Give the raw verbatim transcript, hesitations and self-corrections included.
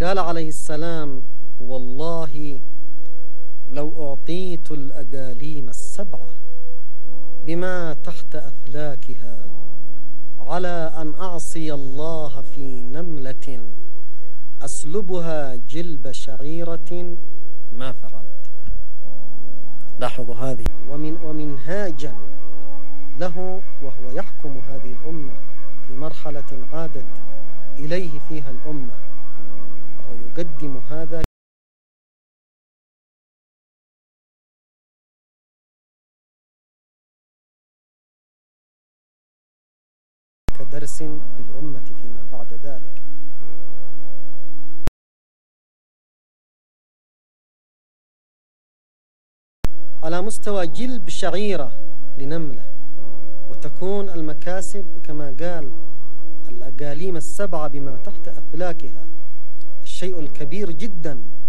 قال عليه السلام: والله لو أعطيت الأقاليم السبعة بما تحت أفلاكها على أن أعصي الله في نملة أسلبها جلب شعيرة ما فعلت. لاحظوا هذه، ومن ومنهاجا له وهو يحكم هذه الأمة في مرحلة عادت إليه فيها الأمة، وهو يقدم هذا كدرس للأمة فيما بعد ذلك. على مستوى جلب شعيرة لنملة، وتكون المكاسب كما قال الأقاليم السبعة بما تحت أفلاكها، الشيء الكبير جدا